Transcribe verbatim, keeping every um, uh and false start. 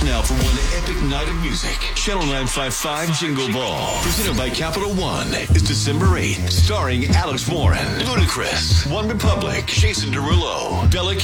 now for one epic night of music. Channel nine fifty-five Jingle Ball, presented by Capital One, is December eighth, starring Alex Warren, Ludacris, One Republic, Jason Derulo, Bella